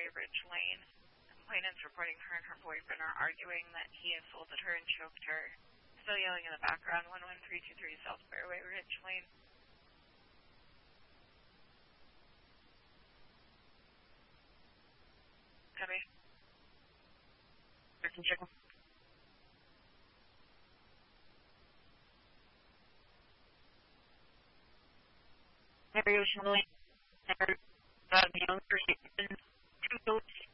Ridge Lane. Complainants reporting her and her boyfriend are arguing that he assaulted her and choked her. Still yelling in the background, 11323 South Fairway, Ridge Lane. Copy. Person check. Area Ocean Lane. Young for 2 votes.